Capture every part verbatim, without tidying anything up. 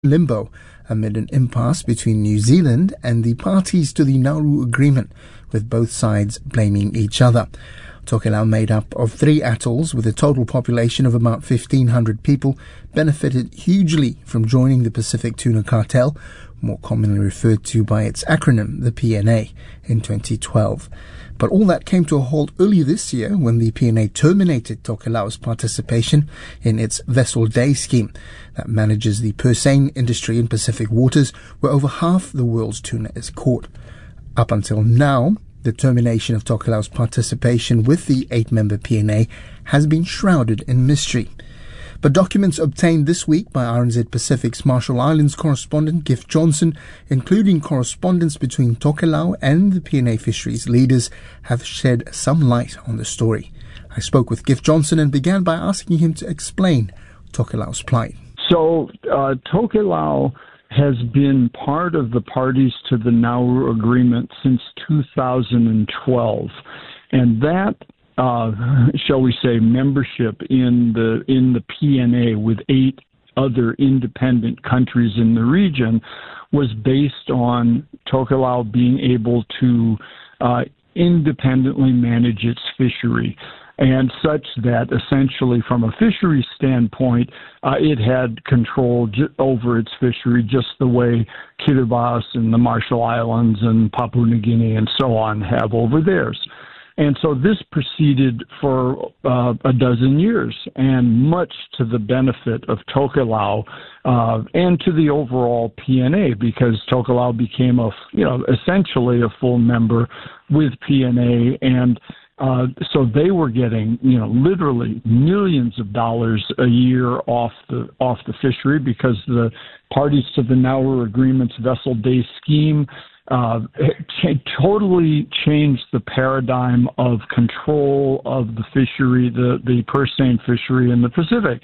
limbo amid an impasse between New Zealand and the parties to the Nauru Agreement, with both sides blaming each other. Tokelau, made up of three atolls with a total population of about fifteen hundred people, benefited hugely from joining the Pacific Tuna Cartel, more commonly referred to by its acronym, the P N A, in twenty twelve. But all that came to a halt earlier this year when the P N A terminated Tokelau's participation in its Vessel Day scheme that manages the purse seine industry in Pacific waters, where over half the world's tuna is caught. Up until now, the termination of Tokelau's participation with the eight-member P N A has been shrouded in mystery. But documents obtained this week by R N Z Pacific's Marshall Islands correspondent Giff Johnson, including correspondence between Tokelau and the P N A fisheries leaders, have shed some light on the story. I spoke with Giff Johnson and began by asking him to explain Tokelau's plight. So uh, Tokelau has been part of the parties to the Nauru Agreement since two thousand twelve, and that Uh, shall we say, membership in the in the P N A with eight other independent countries in the region was based on Tokelau being able to uh, independently manage its fishery, and such that essentially from a fishery standpoint, uh, it had control j- over its fishery just the way Kiribati and the Marshall Islands and Papua New Guinea and so on have over theirs. And so this proceeded for uh, a dozen years, and much to the benefit of Tokelau uh, and to the overall P N A, because Tokelau became a, you know, essentially a full member with P N A, and uh, so they were getting, you know, literally millions of dollars a year off the off the fishery, because the parties to the Nauru Agreement's Vessel Day scheme Uh, it totally changed the paradigm of control of the fishery, the, the purse seine fishery in the Pacific.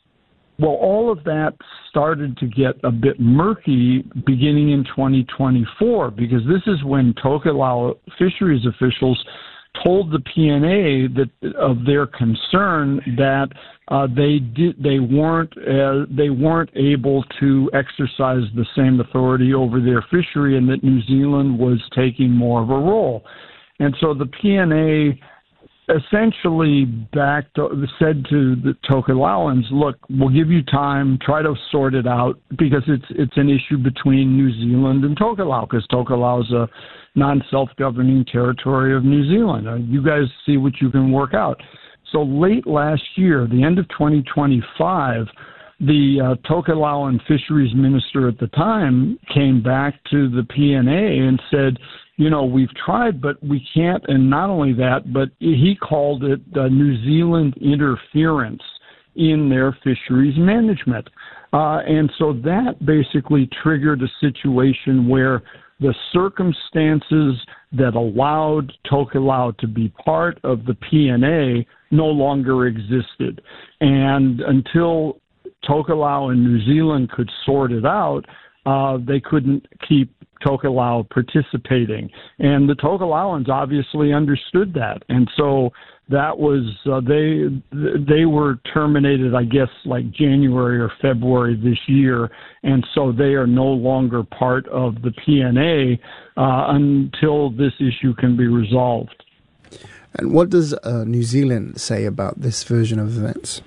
Well, all of that started to get a bit murky beginning in twenty twenty-four, because this is when Tokelau fisheries officials told the P N A that of their concern that uh, they did they weren't uh, they weren't able to exercise the same authority over their fishery, and that New Zealand was taking more of a role. And so the P N A essentially backed said to the Tokelauans, "Look, we'll give you time, try to sort it out, because it's it's an issue between New Zealand and Tokelau, because Tokelau is a non-self-governing territory of New Zealand. Uh, you guys see what you can work out." So late last year, the end of twenty twenty-five, the uh, Tokelauan fisheries minister at the time came back to the P N A and said, you know, we've tried, but we can't. And not only that, but he called it uh, New Zealand interference in their fisheries management. Uh, and so that basically triggered a situation where the circumstances that allowed Tokelau to be part of the P N A no longer existed. And until Tokelau and New Zealand could sort it out, uh, they couldn't keep Tokelau participating. And the Tokelauans obviously understood that. And so that was, uh, they they were terminated, I guess, like January or February this year. And so they are no longer part of the P N A uh, until this issue can be resolved. And what does uh, New Zealand say about this version of events?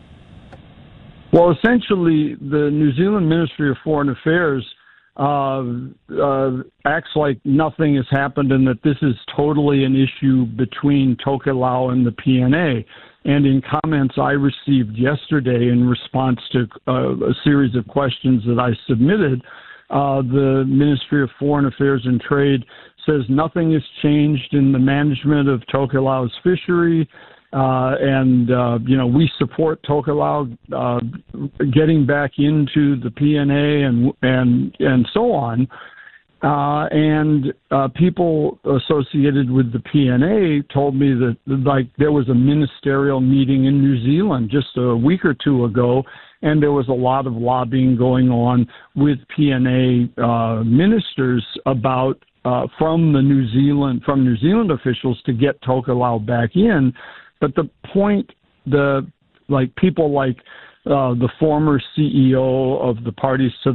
Well, essentially, the New Zealand Ministry of Foreign Affairs Uh, uh, acts like nothing has happened, and that this is totally an issue between Tokelau and the P N A. And in comments I received yesterday in response to uh, a series of questions that I submitted, uh, the Ministry of Foreign Affairs and Trade says nothing has changed in the management of Tokelau's fishery. Uh, and, uh, you know, we support Tokelau uh, getting back into the P N A and and, and so on. Uh, and uh, people associated with the P N A told me that, like, there was a ministerial meeting in New Zealand just a week or two ago, and there was a lot of lobbying going on with P N A uh, ministers about uh, from the New Zealand from New Zealand officials to get Tokelau back in. But the point, the like people like uh, the former C E O of the parties to